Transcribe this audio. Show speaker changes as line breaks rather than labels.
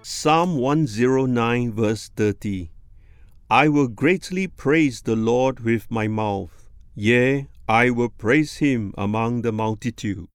Psalm 109 verse 30. I will greatly praise the Lord with my mouth. Yea, I will praise him among the multitude.